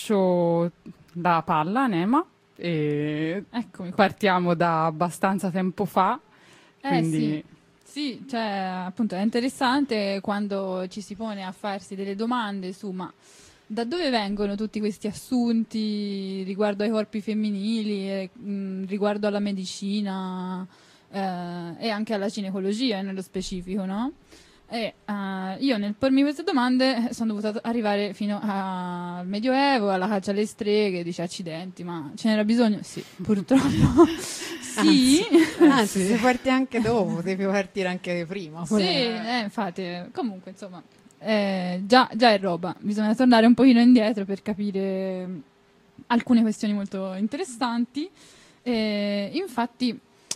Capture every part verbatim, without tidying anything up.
lascio la palla a Nema e Eccomi qua. partiamo da abbastanza tempo fa, Eh quindi sì, sì, cioè appunto è interessante quando ci si pone a farsi delle domande su ma da dove vengono tutti questi assunti riguardo ai corpi femminili, e, mh, riguardo alla medicina eh, e anche alla ginecologia nello specifico, no? E eh, io nel pormi queste domande sono dovuta arrivare fino al Medioevo, alla caccia alle streghe, dice accidenti, ma ce n'era bisogno? Sì, purtroppo sì. Anzi, anzi, se parti anche dopo, devi partire anche prima. Sì, eh, infatti, comunque, insomma, eh, già, già è roba. Bisogna tornare un pochino indietro per capire alcune questioni molto interessanti. Eh, infatti,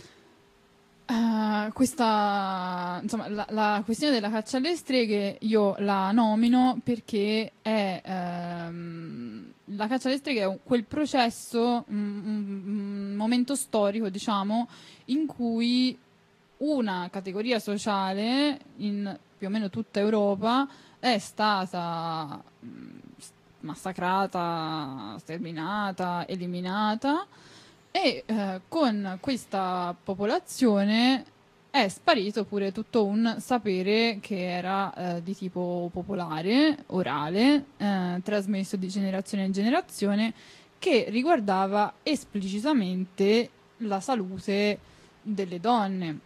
eh, questa, insomma, la, la questione della caccia alle streghe io la nomino perché è ehm, la caccia alle streghe è un- quel processo, un, un- un momento storico, diciamo, in cui una categoria sociale in più o meno tutta Europa è stata mh, s- massacrata, sterminata, eliminata e eh, con questa popolazione è sparito pure tutto un sapere che era eh, di tipo popolare, orale, eh, trasmesso di generazione in generazione, che riguardava esplicitamente la salute delle donne.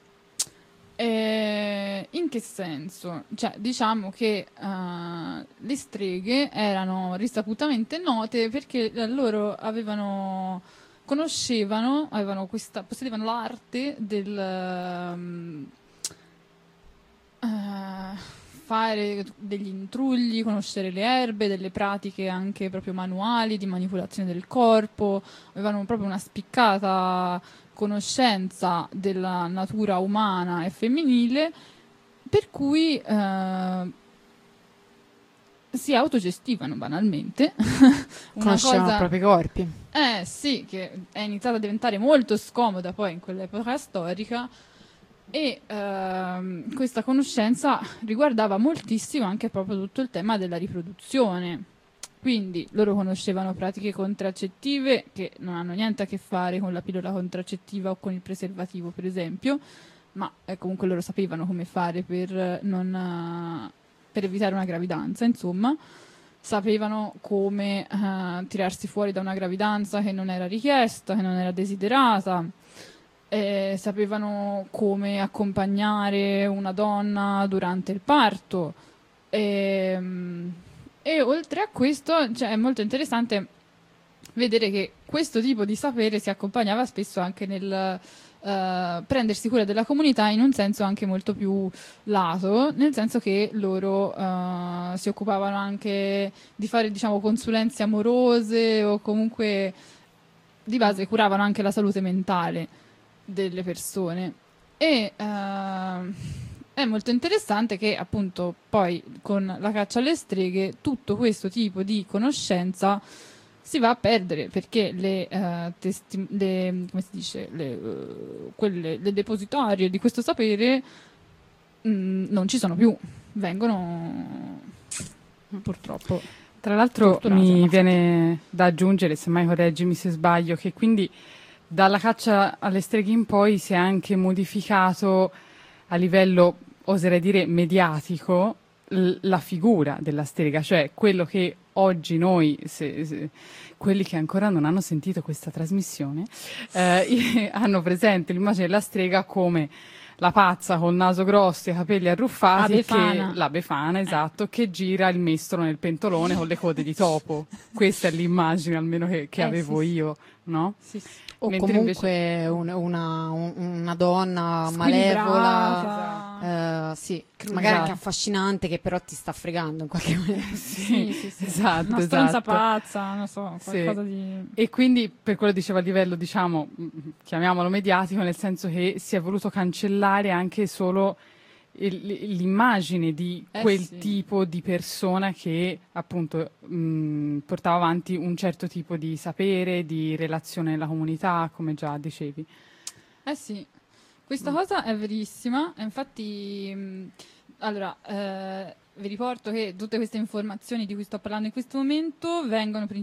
Eh, in che senso? Cioè, diciamo che eh, le streghe erano risaputamente note perché eh, loro avevano, conoscevano, avevano questa, possedevano l'arte del ehm, eh, fare degli intrugli, conoscere le erbe, delle pratiche anche proprio manuali di manipolazione del corpo, avevano proprio una spiccata conoscenza della natura umana e femminile, per cui eh, si autogestivano banalmente. Una Conoscevano cosa, i propri corpi. eh sì, che è iniziata a diventare molto scomoda poi in quell'epoca storica e ehm, questa conoscenza riguardava moltissimo anche proprio tutto il tema della riproduzione. Quindi loro conoscevano pratiche contraccettive che non hanno niente a che fare con la pillola contraccettiva o con il preservativo, per esempio, ma eh, comunque loro sapevano come fare per, eh, non, eh, per evitare una gravidanza, insomma. Sapevano come eh, tirarsi fuori da una gravidanza che non era richiesta, che non era desiderata. Eh, sapevano come accompagnare una donna durante il parto. Ehm, E, oltre a questo, cioè, è molto interessante vedere che questo tipo di sapere si accompagnava spesso anche nel eh, prendersi cura della comunità in un senso anche molto più lato, nel senso che loro eh, si occupavano anche di fare, diciamo, consulenze amorose o comunque di base curavano anche la salute mentale delle persone. E ehm, è molto interessante che appunto poi con la caccia alle streghe tutto questo tipo di conoscenza si va a perdere perché le, eh, testi- le, come si dice, le, eh, quelle, le depositarie di questo sapere mh, non ci sono più, vengono purtroppo. tra l'altro torturate, mi ammazzate. viene da aggiungere, semmai correggimi se sbaglio, che quindi dalla caccia alle streghe in poi si è anche modificato a livello, oserei dire, mediatico l- la figura della strega, cioè quello che oggi noi, se- se- quelli che ancora non hanno sentito questa trasmissione, eh, hanno presente l'immagine della strega come la pazza col naso grosso e i capelli arruffati, La Befana. che, la Befana, esatto, che gira il mestolo nel pentolone con le code di topo. Questa è l'immagine almeno che, che Eh, avevo sì, sì. io, no? Sì, sì. O Mentre comunque un- una, un- una donna Squilibrata. malevola, eh, sì, Crudele. magari anche affascinante, che però ti sta fregando in qualche maniera. Sì, sì, sì. esatto, Una stronza esatto. pazza, non so, Sì. qualcosa di... E quindi per quello dicevo a livello, diciamo, mh, chiamiamolo mediatico, nel senso che si è voluto cancellare anche solo il- l'immagine di Eh, quel sì. tipo di persona che appunto mh, portava avanti un certo tipo di sapere, di relazione nella comunità, come già dicevi. Eh sì, questa cosa è verissima, e infatti, mh, allora, eh, vi riporto che tutte queste informazioni di cui sto parlando in questo momento vengono